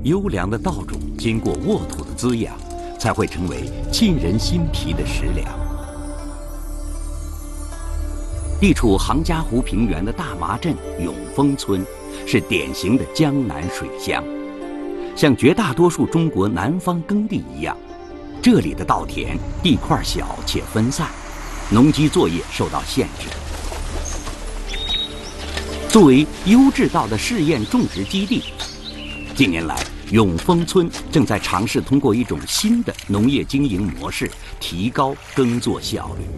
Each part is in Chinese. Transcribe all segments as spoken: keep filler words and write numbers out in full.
优良的稻种经过沃土的滋养，才会成为沁人心脾的食粮。地处杭嘉湖平原的大麻镇永丰村，是典型的江南水乡。像绝大多数中国南方耕地一样，这里的稻田地块小且分散，农机作业受到限制。作为优质稻的试验种植基地，近年来永丰村正在尝试通过一种新的农业经营模式，提高耕作效率。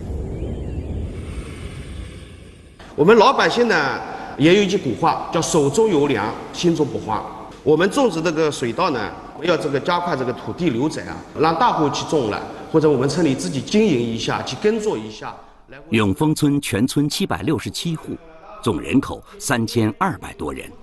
我们老百姓呢，也有一句古话，叫手中有粮，心中不慌。我们种植这个水稻呢，要这个加快这个土地流转啊，让大户去种了，或者我们村里自己经营一下，去耕作一下。 永丰村全村七百六十七户，总人口三千二百多人。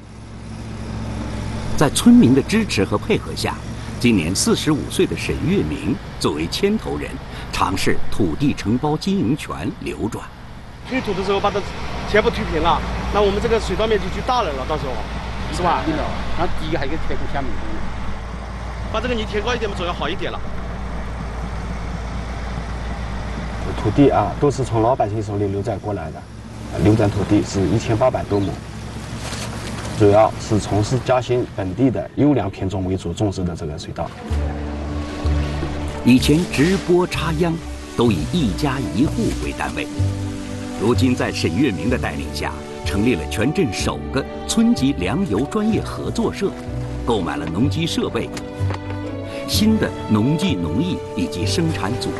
在村民的支持和配合下，今年四十五岁的沈月明作为牵头人，尝试土地承包经营权流转。 推土的时候把它全部推平了，那我们这个水稻面积就大了了，到时候是吧？ 对了，那第一个还有一个天空下面， 把这个泥填高一点嘛，总要好一点了。 土地啊，都是从老百姓手里流转过来的，流转土地是一千八百多亩，主要是从事嘉兴本地的优良品种为主种植的这个水稻。 以前直播插秧都以一家一户为单位，如今在沈月明的带领下，成立了全镇首个村级粮油专业合作社，购买了农机设备、新的农技农艺以及生产组